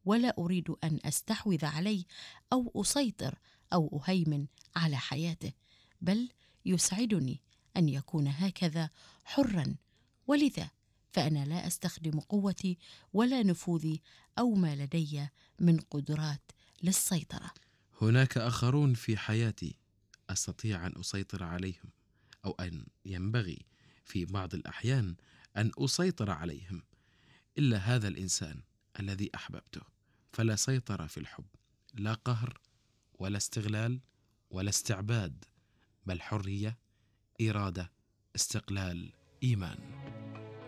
ولا أريد أن أستحوذ عليه أو أسيطر أو أهيمن على حياته، بل يسعدني أن يكون هكذا حرا، ولذا فأنا لا أستخدم قوتي ولا نفوذي أو ما لدي من قدرات للسيطرة. هناك آخرون في حياتي أستطيع أن أسيطر عليهم، أو أن ينبغي في بعض الأحيان أن أسيطر عليهم، إلا هذا الإنسان الذي أحببته، فلا سيطرة في الحب، لا قهر ولا استغلال ولا استعباد، بل حرية، إرادة، استقلال، إيمان.